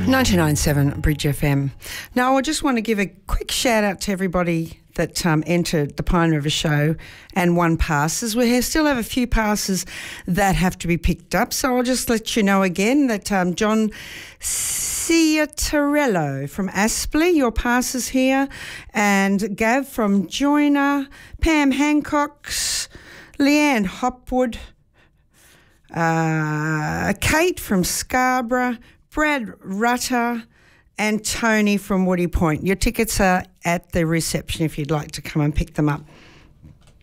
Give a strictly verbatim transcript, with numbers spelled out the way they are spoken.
ninety-nine point seven Bridge F M. Now, I just want to give a quick shout out to everybody that um, entered the Pine River Show and won passes. We have, still have a few passes that have to be picked up, so I'll just let you know again that um, John Ciatarello from Aspley, your pass is here, and Gav from Joyner, Pam Hancock's, Leanne Hopwood, uh, Kate from Scarborough, Brad Rutter and Tony from Woody Point. Your tickets are at the reception if you'd like to come and pick them up.